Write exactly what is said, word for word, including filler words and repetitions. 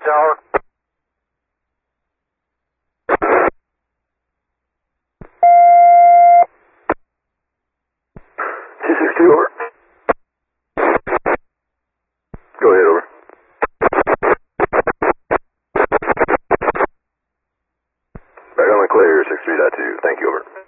Tower. two six two, over. Go ahead, over. Back on the clear, six three dot two. Thank you, over.